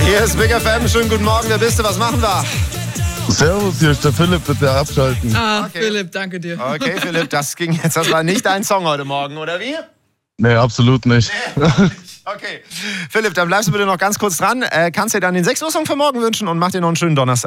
Hier ist Big FM, schönen guten Morgen, wer bist du, was machen wir? Servus, hier ist der Philipp, bitte abschalten. Okay. Philipp, danke dir. Okay, Philipp, das war nicht dein Song heute Morgen, oder wie? Nee, absolut nicht. Okay, Philipp, dann bleibst du bitte noch ganz kurz dran. Kannst dir dann den 6 Uhr Song für morgen wünschen und mach dir noch einen schönen Donnerstag.